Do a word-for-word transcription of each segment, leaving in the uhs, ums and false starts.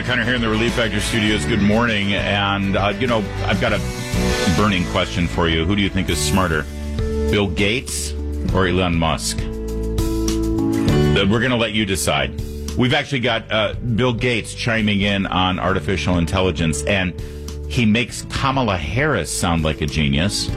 Hunter here in the Relief Factor studios. Good morning. And, uh, you know, I've got a burning question for you. Who do you think is smarter, Bill Gates or Elon Musk? We're going to let you decide. We've actually got uh, Bill Gates chiming in on artificial intelligence, and he makes Kamala Harris sound like a genius.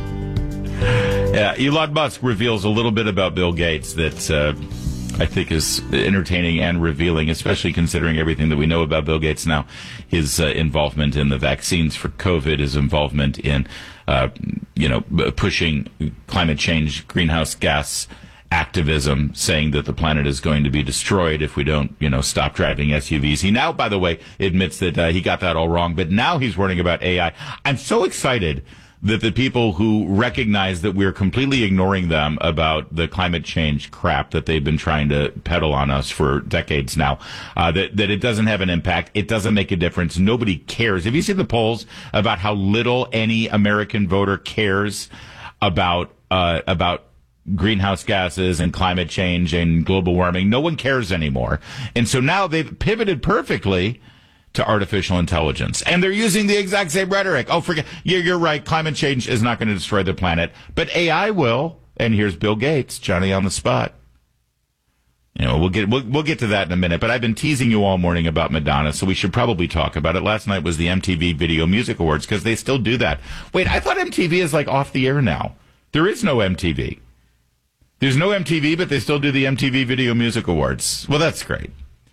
Yeah, Elon Musk reveals a little bit about Bill Gates that uh, I think is entertaining and revealing, especially considering everything that we know about Bill Gates now. His uh, involvement in the vaccines for COVID, his involvement in, uh, you know, pushing climate change, greenhouse gas activism, saying that the planet is going to be destroyed if we don't, you know, stop driving S U Vs. He now, by the way, admits that uh, he got that all wrong, but now he's warning about A I. I'm so excited that the people who recognize that we're completely ignoring them about the climate change crap that they've been trying to peddle on us for decades now, uh, that, that it doesn't have an impact, it doesn't make a difference, nobody cares. Have you seen the polls about how little any American voter cares about, uh, about greenhouse gases and climate change and global warming? No one cares anymore. And so now they've pivoted perfectly to artificial intelligence. And they're using the exact same rhetoric. Oh, forget, you're, you're right, climate change is not going to destroy the planet, but A I will. And here's Bill Gates, Johnny on the spot. You know, we'll get we'll, we'll get to that in a minute, but I've been teasing you all morning about Madonna, so we should probably talk about it. Last night was the M T V Video Music Awards, because they still do that. Wait, I thought M T V is like off the air now. There is no M T V. There's no M T V, but they still do the M T V Video Music Awards. Well, that's great.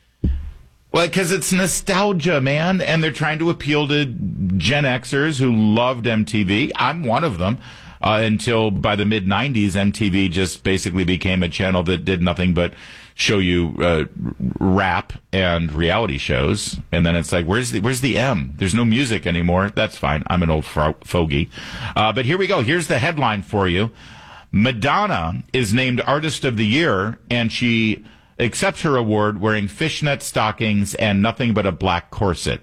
Well, because it's nostalgia, man, and they're trying to appeal to Gen Xers who loved M T V. I'm one of them. Uh, until by the mid nineties, M T V just basically became a channel that did nothing but show you uh, rap and reality shows. And then it's like, where's the where's the M? There's no music anymore. That's fine. I'm an old fo- fogey. Uh, but here we go. Here's the headline for you. Madonna is named Artist of the Year, and she accepts her award wearing fishnet stockings and nothing but a black corset.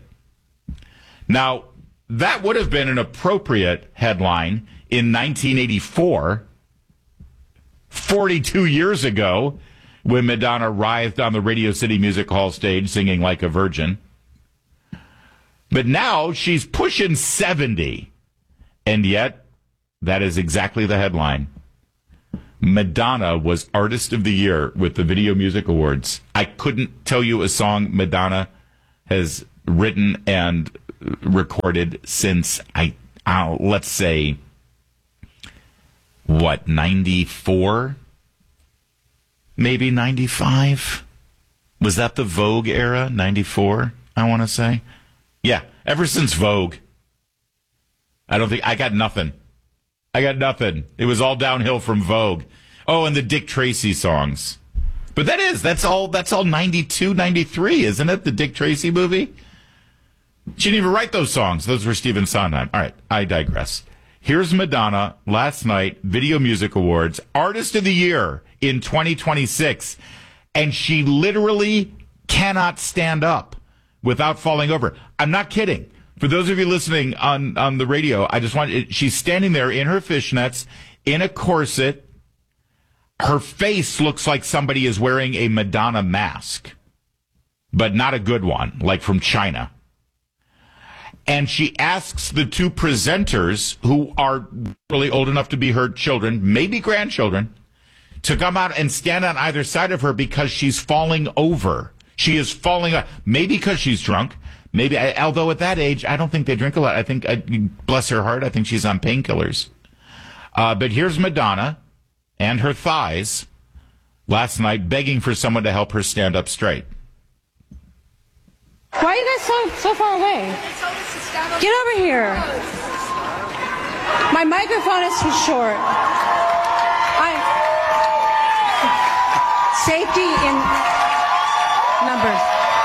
Now, that would have been an appropriate headline in nineteen eighty-four, forty-two years ago, when Madonna writhed on the Radio City Music Hall stage singing Like a Virgin. But now she's pushing seventy, and yet that is exactly the headline. Madonna was Artist of the Year with the Video Music Awards. I couldn't tell you a song Madonna has written and recorded since, I, I'll, let's say, what, ninety-four? Maybe ninety-five? Was that the Vogue era, ninety-four, I want to say? Yeah, ever since Vogue. I don't think, I got nothing. I got nothing. It was all downhill from Vogue. Oh, and the Dick Tracy songs. But that is, that's all, that's all ninety-two, ninety-three, isn't it? The Dick Tracy movie? She didn't even write those songs. Those were Stephen Sondheim. All right, I digress. Here's Madonna, last night, Video Music Awards, Artist of the Year in twenty twenty-six. And she literally cannot stand up without falling over. I'm not kidding. For those of you listening on, on the radio, I just want, she's standing there in her fishnets, in a corset. Her face looks like somebody is wearing a Madonna mask, but not a good one, like from China. And she asks the two presenters, who are really old enough to be her children, maybe grandchildren, to come out and stand on either side of her because she's falling over. She is falling, maybe because she's drunk. Maybe, although at that age, I don't think they drink a lot. I think, bless her heart, I think she's on painkillers. Uh, but here's Madonna and her thighs last night begging for someone to help her stand up straight. Why are you guys so, so far away? Get over here. My microphone is too short. I Safety in numbers.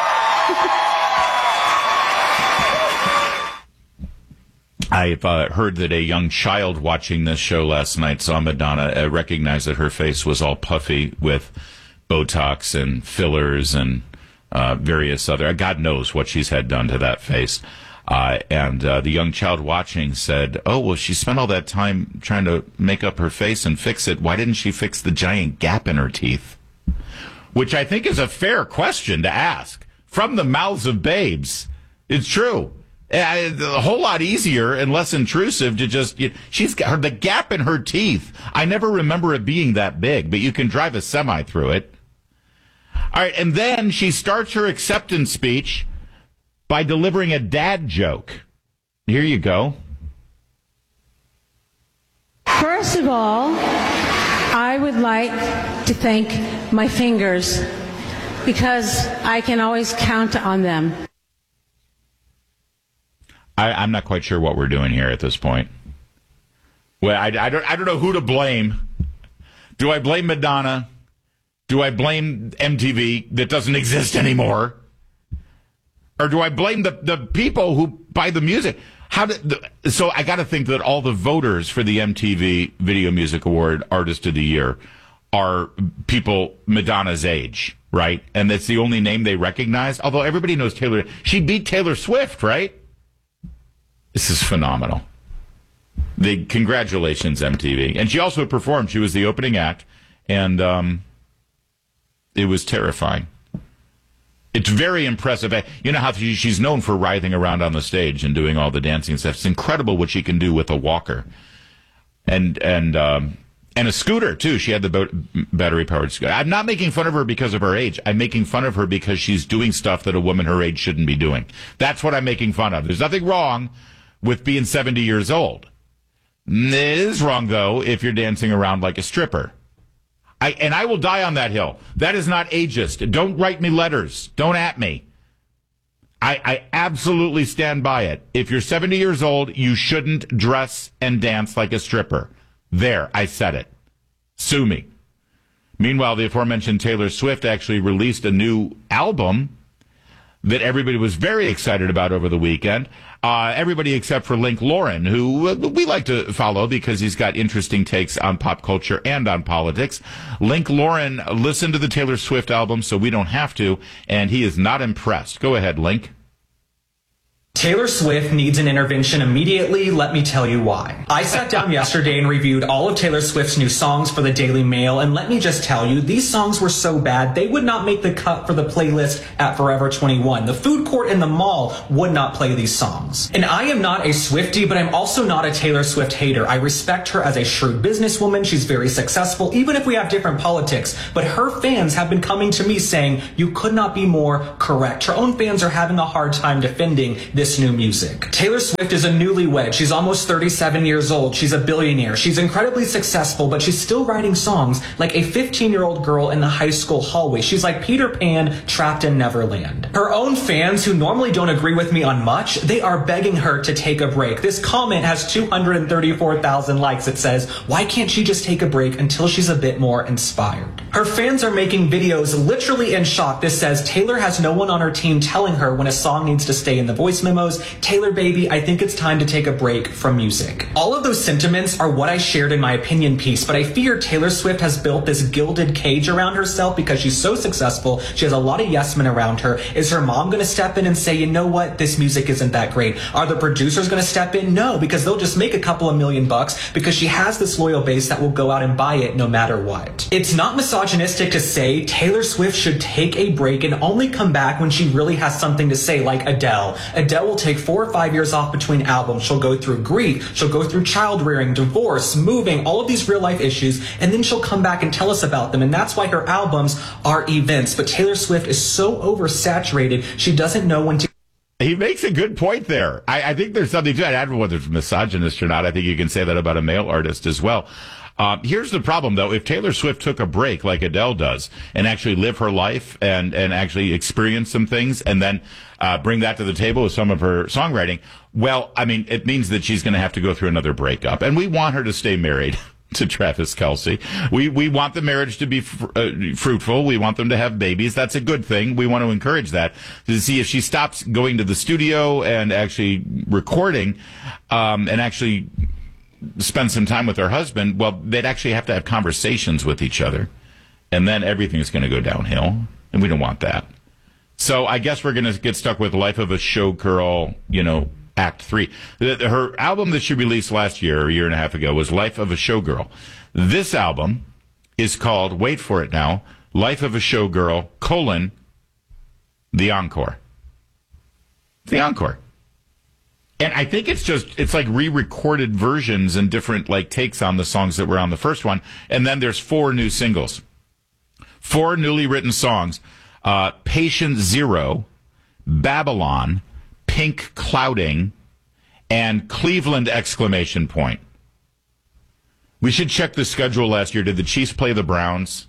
I've uh, heard that a young child watching this show last night saw Madonna, uh, recognized that her face was all puffy with Botox and fillers and uh, various other, God knows what she's had done to that face. Uh, and uh, the young child watching said, oh, well, she spent all that time trying to make up her face and fix it. Why didn't she fix the giant gap in her teeth? Which I think is a fair question to ask from the mouths of babes. It's true. It's a whole lot easier and less intrusive to just, you, she's got her, the gap in her teeth. I never remember it being that big, but you can drive a semi through it. All right. And then she starts her acceptance speech by delivering a dad joke. Here you go. First of all, I would like to thank my fingers because I can always count on them. I, I'm not quite sure what we're doing here at this point. Well, I, I don't I don't know who to blame. Do I blame Madonna? Do I blame M T V that doesn't exist anymore? Or do I blame the, the people who buy the music? How did the, so I got to think that all the voters for the M T V Video Music Award Artist of the Year are people Madonna's age, right? And that's the only name they recognize. Although everybody knows Taylor. She beat Taylor Swift, right? This is phenomenal. The congratulations, M T V. And she also performed. She was the opening act, and um, it was terrifying. It's very impressive. You know how she, she's known for writhing around on the stage and doing all the dancing stuff. It's incredible what she can do with a walker and and um, and a scooter too. She had the battery powered scooter. I'm not making fun of her because of her age. I'm making fun of her because she's doing stuff that a woman her age shouldn't be doing. That's what I'm making fun of. There's nothing wrong with being seventy years old. It is wrong, though, if you're dancing around like a stripper. I, and I will die on that hill. That is not ageist. Don't write me letters. Don't at me. I, I absolutely stand by it. If you're seventy years old, you shouldn't dress and dance like a stripper. There, I said it. Sue me. Meanwhile, the aforementioned Taylor Swift actually released a new album that everybody was very excited about over the weekend. Uh, everybody except for Link Lauren, who uh, we like to follow because he's got interesting takes on pop culture and on politics. Link Lauren listened to the Taylor Swift album, so we don't have to, and he is not impressed. Go ahead, Link. Taylor Swift needs an intervention immediately. Let me tell you why. I sat down yesterday and reviewed all of Taylor Swift's new songs for the Daily Mail, and let me just tell you, these songs were so bad, they would not make the cut for the playlist at Forever twenty-one. The food court in the mall would not play these songs. And I am not a Swiftie, but I'm also not a Taylor Swift hater. I respect her as a shrewd businesswoman. She's very successful, even if we have different politics. But her fans have been coming to me saying, you could not be more correct. Her own fans are having a hard time defending this new music. Taylor Swift is a newlywed. She's almost thirty-seven years old. She's a billionaire. She's incredibly successful, but she's still writing songs like a fifteen-year-old girl in the high school hallway. She's like Peter Pan trapped in Neverland. Her own fans, who normally don't agree with me on much, they are begging her to take a break. This comment has two hundred thirty-four thousand likes. It says, why can't she just take a break until she's a bit more inspired? Her fans are making videos literally in shock. This says, Taylor has no one on her team telling her when a song needs to stay in the voice memos. Taylor, baby, I think it's time to take a break from music. All of those sentiments are what I shared in my opinion piece, but I fear Taylor Swift has built this gilded cage around herself because she's so successful. She has a lot of yes men around her. Is her mom going to step in and say, you know what, this music isn't that great? Are the producers going to step in? No, because they'll just make a couple of million bucks because she has this loyal base that will go out and buy it no matter what. It's not misogynistic to say Taylor Swift should take a break and only come back when she really has something to say, like Adele. Adele will take four or five years off between albums. She'll go through grief. She'll go through child rearing, divorce, moving, all of these real life issues, and then she'll come back and tell us about them. And that's why her albums are events. But Taylor Swift is so oversaturated, she doesn't know when to. He makes a good point there. I, I think there's something to it. I don't know whether it's misogynist or not. I think you can say that about a male artist as well. Um, here's the problem, though. If Taylor Swift took a break like Adele does and actually live her life and, and actually experience some things and then uh, bring that to the table with some of her songwriting, well, I mean, it means that she's going to have to go through another breakup. And we want her to stay married to Travis Kelce. We we want the marriage to be fr- uh, fruitful. We want them to have babies. That's a good thing. We want to encourage that. To see if she stops going to the studio and actually recording um, and actually spend some time with her husband, well, they'd actually have to have conversations with each other. And then everything's going to go downhill. And we don't want that. So I guess we're going to get stuck with Life of a Showgirl, you know, Act Three. Her album that she released last year, or a year and a half ago, was Life of a Showgirl. This album is called, wait for it now, Life of a Showgirl, colon, The Encore. It's the encore. And I think it's just, it's like re-recorded versions and different like takes on the songs that were on the first one. And then there's four new singles. Four newly written songs. Uh, Patient Zero, Babylon, Pink Clouding, and Cleveland exclamation point. We should check the schedule last year. Did the Chiefs play the Browns?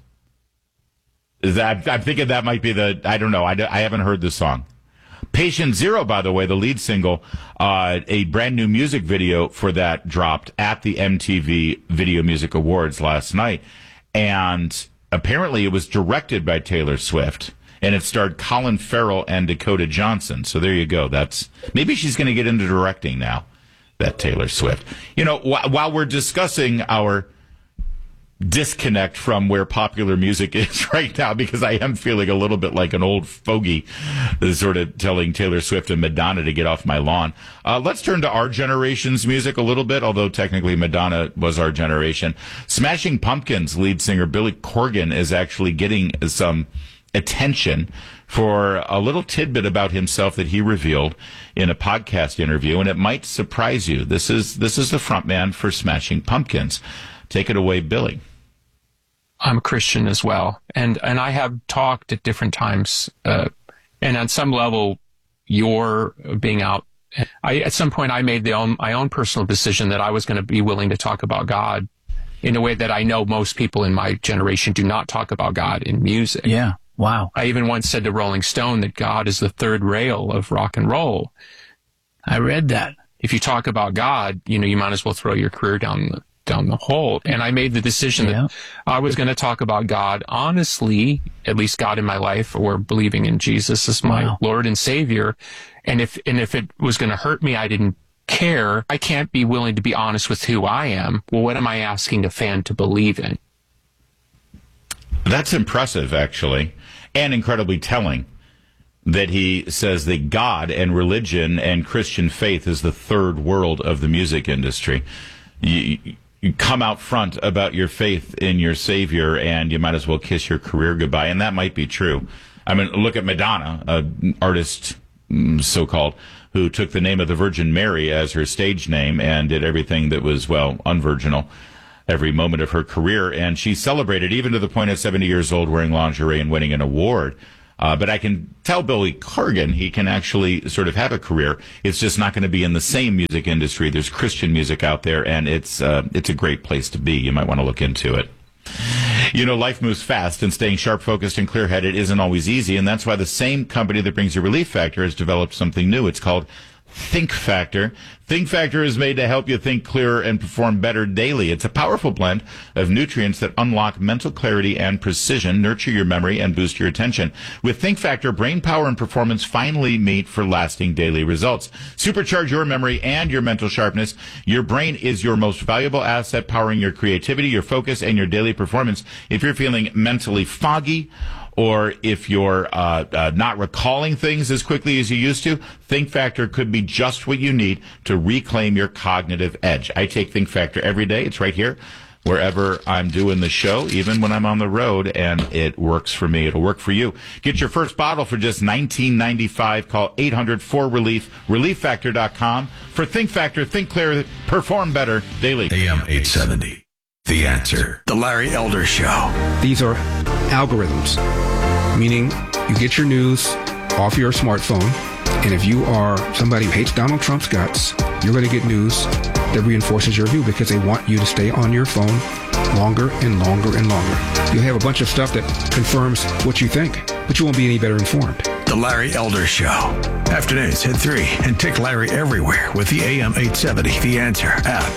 Is that, I'm thinking that might be the, I don't know. I, I haven't heard the song. Patient Zero, by the way, the lead single, uh, a brand new music video for that dropped at the M T V Video Music Awards last night. And apparently it was directed by Taylor Swift. And it starred Colin Farrell and Dakota Johnson. So there you go. That's, maybe she's going to get into directing now, that Taylor Swift. You know, wh- while we're discussing our disconnect from where popular music is right now, because I am feeling a little bit like an old fogey, sort of telling Taylor Swift and Madonna to get off my lawn. Uh, let's turn to our generation's music a little bit, although technically Madonna was our generation. Smashing Pumpkins lead singer Billy Corgan is actually getting some attention for a little tidbit about himself that he revealed in a podcast interview, and it might surprise you. This is this is the frontman for Smashing Pumpkins. Take it away, Billy. I'm a Christian as well, and and I have talked at different times, uh, and on some level, your being out. I at some point I made the own, my own personal decision that I was going to be willing to talk about God in a way that I know most people in my generation do not talk about God in music. Yeah. Wow. I even once said to Rolling Stone that God is the third rail of rock and roll. I read that. If you talk about God, you know, you might as well throw your career down the, down the hole. And I made the decision yeah. that I was going to talk about God honestly, at least God in my life, or believing in Jesus as my wow. Lord and Savior. And if, and if it was going to hurt me, I didn't care. I can't be willing to be honest with who I am. Well, what am I asking a fan to believe in? That's impressive, actually, and incredibly telling that he says that God and religion and Christian faith is the third world of the music industry. You, you come out front about your faith in your Savior, and you might as well kiss your career goodbye, and that might be true. I mean, look at Madonna, an artist, so-called, who took the name of the Virgin Mary as her stage name and did everything that was, well, unvirginal every moment of her career, and she celebrated even to the point of seventy years old wearing lingerie and winning an award. Uh, but I can tell Billy Corgan he can actually sort of have a career. It's just not going to be in the same music industry. There's Christian music out there, and it's uh, it's a great place to be. You might want to look into it. You know, life moves fast, and staying sharp, focused, and clear-headed isn't always easy, and that's why the same company that brings you Relief Factor has developed something new. It's called Think Factor. Think Factor is made to help you think clearer and perform better daily. It's a powerful blend of nutrients that unlock mental clarity and precision, nurture your memory, and boost your attention. With Think Factor, brain power and performance finally meet for lasting daily results. Supercharge your memory and your mental sharpness. Your brain is your most valuable asset, powering your creativity, your focus, and your daily performance. If you're feeling mentally foggy, or if you're uh, uh, not recalling things as quickly as you used to, Think Factor could be just what you need to reclaim your cognitive edge. I take Think Factor every day. It's right here wherever I'm doing the show, even when I'm on the road, and it works for me. It'll work for you. Get your first bottle for just nineteen ninety-five. Call eight hundred four relief, relief factor dot com. For Think Factor, think clear, perform better daily. A M eight seventy. The Answer. The Larry Elder Show. These are algorithms, meaning you get your news off your smartphone, and if you are somebody who hates Donald Trump's guts, you're going to get news that reinforces your view because they want you to stay on your phone longer and longer and longer. You'll have a bunch of stuff that confirms what you think, but you won't be any better informed. The Larry Elder Show. Afternoons at three, and take Larry everywhere with the A M eight seventy The Answer app.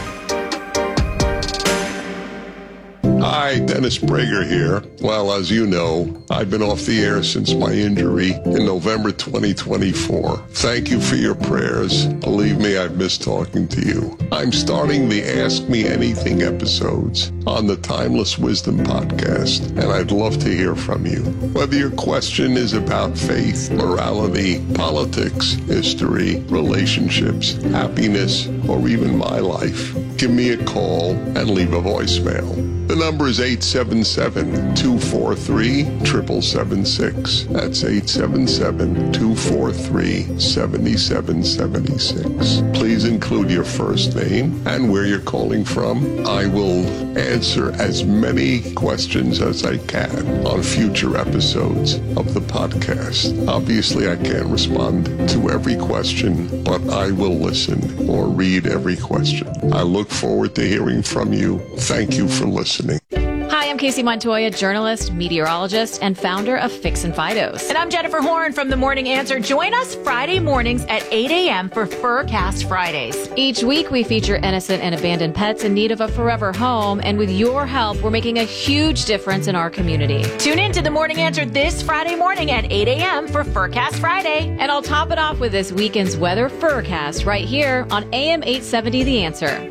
Hi, Dennis Prager here. Well, as you know, I've been off the air since my injury in November twenty twenty-four. Thank you for your prayers. Believe me, I've missed talking to you. I'm starting the Ask Me Anything episodes on the Timeless Wisdom podcast, and I'd love to hear from you. Whether your question is about faith, morality, politics, history, relationships, happiness, or even my life, give me a call and leave a voicemail. The number is eight seven seven, two four three, seven seven seven six. That's eight seven seven, two four three, seven seven seven six. Please include your first name and where you're calling from. I will answer as many questions as I can on future episodes of the podcast. Obviously, I can't respond to every question, but I will listen or read every question. I look forward to hearing from you. Thank you for listening. Hi, I'm Casey Montoya, journalist, meteorologist, and founder of Fix and Fidos. And I'm Jennifer Horn from The Morning Answer. Join us Friday mornings at eight a.m. for Furcast Fridays. Each week, we feature innocent and abandoned pets in need of a forever home. And with your help, we're making a huge difference in our community. Tune in to The Morning Answer this Friday morning at eight a.m. for Furcast Friday. And I'll top it off with this weekend's weather Furcast right here on A M eight seventy The Answer.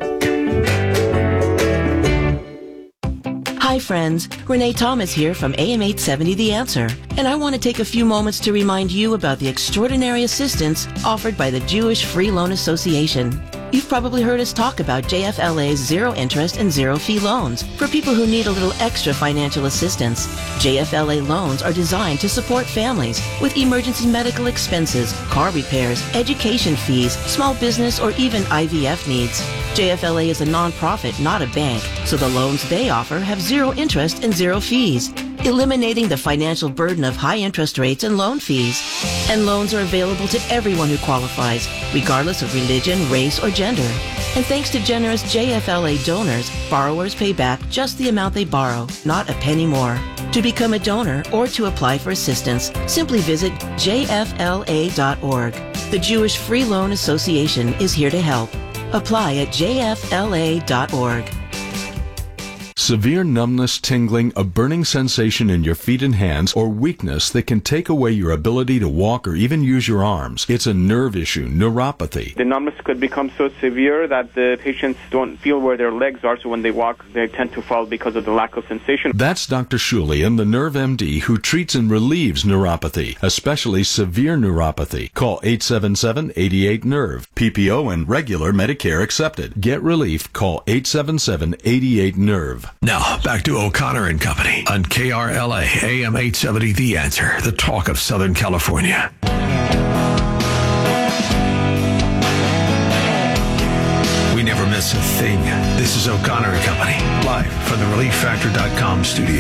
Hi friends, Renee Thomas here from A M eight seventy The Answer, and I want to take a few moments to remind you about the extraordinary assistance offered by the Jewish Free Loan Association. You've probably heard us talk about J F L A's zero interest and zero fee loans for people who need a little extra financial assistance. J F L A loans are designed to support families with emergency medical expenses, car repairs, education fees, small business, or even I V F needs. J F L A is a nonprofit, not a bank, so the loans they offer have zero interest and zero fees, eliminating the financial burden of high interest rates and loan fees. And loans are available to everyone who qualifies, regardless of religion, race, or gender. And thanks to generous J F L A donors, borrowers pay back just the amount they borrow, not a penny more. To become a donor or to apply for assistance, simply visit J F L A dot org. The Jewish Free Loan Association is here to help. Apply at J F L A dot org. Severe numbness, tingling, a burning sensation in your feet and hands, or weakness that can take away your ability to walk or even use your arms. It's a nerve issue, neuropathy. The numbness could become so severe that the patients don't feel where their legs are, so when they walk, they tend to fall because of the lack of sensation. That's Doctor Shulian, the Nerve M D, who treats and relieves neuropathy, especially severe neuropathy. Call eight seven seven, eight eight, nerve. P P O and regular Medicare accepted. Get relief. Call eight seven seven, eight eight, nerve. Now, back to O'Connor and Company on K R L A, A M eight seventy, The Answer, the talk of Southern California. We never miss a thing. This is O'Connor and Company, live from the relief factor dot com studio.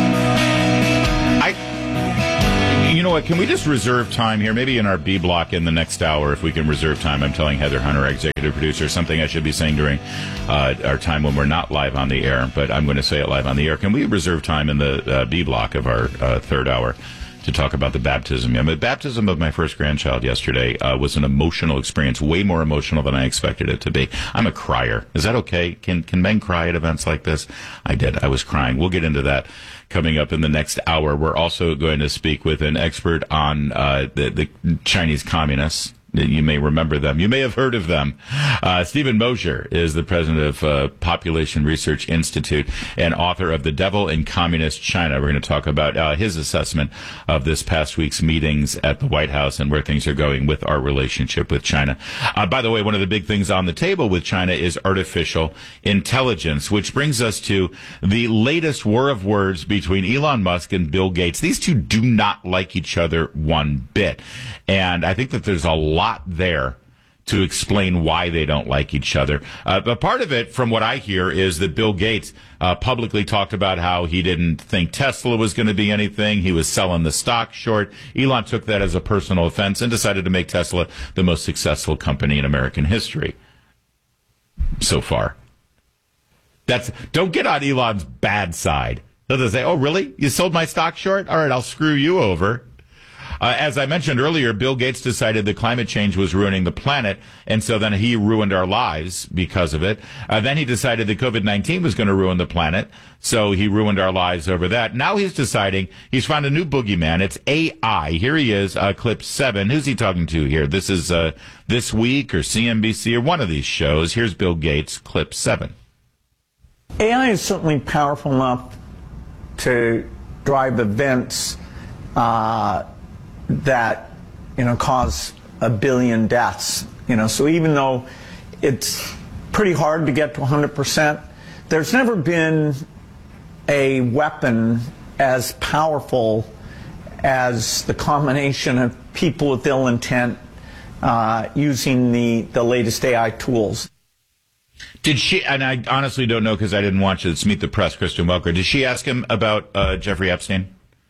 I, you know what, can we just reserve time here, maybe in our B block in the next hour, if we can reserve time. I'm telling Heather Hunter, our executive producer, something I should be saying during uh, our time when we're not live on the air, but I'm going to say it live on the air. Can we reserve time in the uh, B block of our uh, third hour to talk about the baptism? I mean, the baptism of my first grandchild yesterday uh, was an emotional experience, way more emotional than I expected it to be. I'm a crier. Is that okay? Can can men cry at events like this? I did. I was crying. We'll get into that coming up in the next hour. We're also going to speak with an expert on uh, the, the Chinese communists. You may remember them. You may have heard of them. Uh, Stephen Mosher is the president of uh, Population Research Institute and author of The Devil in Communist China. We're going to talk about uh, his assessment of this past week's meetings at the White House and where things are going with our relationship with China. Uh, by the way, one of the big things on the table with China is artificial intelligence, which brings us to the latest war of words between Elon Musk and Bill Gates. These two do not like each other one bit. And I think that there's a lot there to explain why they don't like each other. Uh, but part of it, from what I hear, is that Bill Gates uh, publicly talked about how he didn't think Tesla was going to be anything. He was selling the stock short. Elon took that as a personal offense and decided to make Tesla the most successful company in American history so far. That's don't get on Elon's bad side. They'll say, oh, really? You sold my stock short? All right, I'll screw you over. Uh, as I mentioned earlier, Bill Gates decided that climate change was ruining the planet, and so then he ruined our lives because of it. Uh, then he decided that COVID nineteen was going to ruin the planet, so he ruined our lives over that. Now he's deciding he's found a new boogeyman. It's A I. Here he is, uh, clip seven. Who's he talking to here? This is uh, This Week or C N B C or one of these shows. Here's Bill Gates, clip seven. A I is certainly powerful enough to drive events uh, that, you know, cause a billion deaths. You know, so even though it's pretty hard to get to one hundred percent, there's never been a weapon as powerful as the combination of people with ill intent uh, using the, the latest A I tools. Did she, and I honestly don't know because I didn't watch it, Meet the Press, Kristen Welker, did she ask him about uh, Jeffrey Epstein?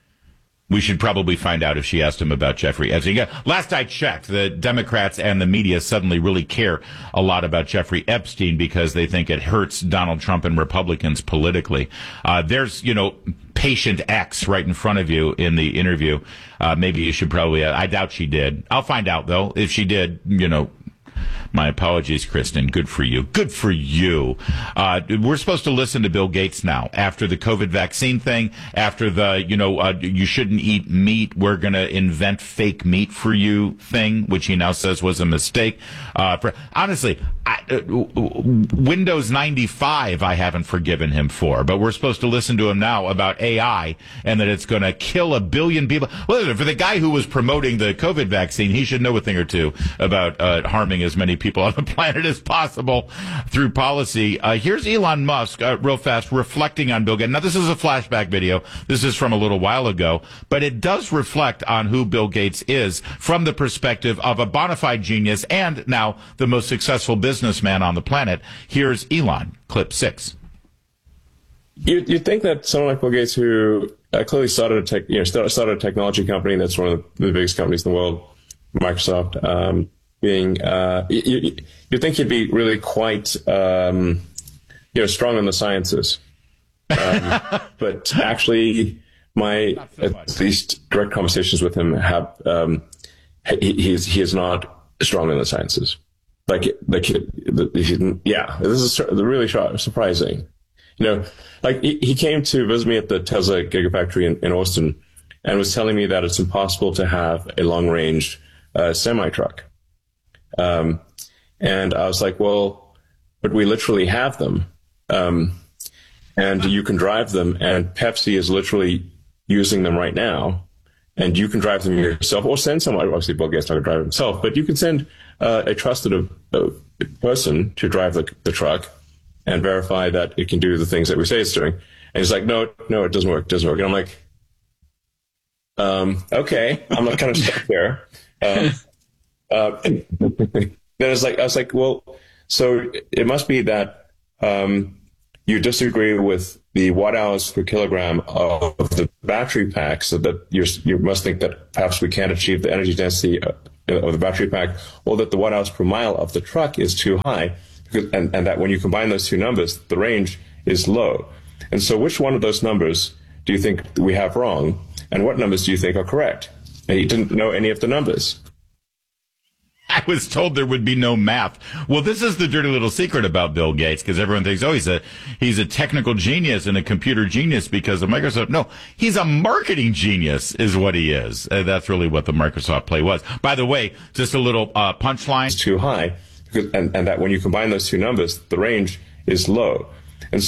We should probably find out if she asked him about Jeffrey Epstein. Last I checked, the Democrats and the media suddenly really care a lot about Jeffrey Epstein because they think it hurts Donald Trump and Republicans politically. Uh, there's, you know, patient X right in front of you in the interview. Uh, maybe you should probably, uh, I doubt she did. I'll find out, though. If she did, you know, my apologies, Kristen. Good for you. Good for you. Uh, we're supposed to listen to Bill Gates now after the COVID vaccine thing, after the, you know, uh, you shouldn't eat meat. We're going to invent fake meat for you thing, which he now says was a mistake. Uh, for, honestly, I, uh, Windows ninety-five I haven't forgiven him for, but we're supposed to listen to him now about A I and that it's going to kill a billion people. Well, for the guy who was promoting the COVID vaccine, he should know a thing or two about uh, harming as many people on the planet as possible through policy. Uh, here's Elon Musk, uh, real fast, reflecting on Bill Gates. Now, this is a flashback video. This is from a little while ago, but it does reflect on who Bill Gates is from the perspective of a bona fide genius and now the most successful businessman on the planet. Here's Elon, clip six. You, you'd think that someone like Bill Gates, who uh, clearly started a tech, you know, started a technology company that's one of the biggest companies in the world, Microsoft, um, being, uh, you, you'd think he'd be really quite, um, you know, strong in the sciences. Um, but actually, my at least direct conversations with him have, um, he, he is he is not strong in the sciences. Like, like, he, yeah, this is really surprising. You know, like he, he came to visit me at the Tesla Gigafactory in, in Austin and was telling me that it's impossible to have a long range uh, semi truck. Um, and I was like, well, but we literally have them. Um, and you can drive them, and Pepsi is literally using them right now, and you can drive them yourself or send someone. Obviously, Bill Gates not going to drive himself, but you can send uh, a trusted uh, person to drive the, the truck and verify that it can do the things that we say it's doing. And he's like, no, no, it doesn't work. It doesn't work. And I'm like, um, okay, I'm not kind of stuck there. Um, Uh, then it's like, I was like, well, so it must be that, um, you disagree with the watt hours per kilogram of the battery pack, so that you're, you must think that perhaps we can't achieve the energy density of the battery pack, or that the watt hours per mile of the truck is too high, because, and, and that when you combine those two numbers, the range is low. And so which one of those numbers do you think we have wrong? And what numbers do you think are correct? And he didn't know any of the numbers. I was told there would be no math. Well, this is the dirty little secret about Bill Gates, because everyone thinks, oh, he's a he's a technical genius and a computer genius because of Microsoft. No, he's a marketing genius is what he is. Uh, that's really what the Microsoft play was. By the way, just a little uh, punchline. It's too high, because, and, and that when you combine those two numbers, the range is low.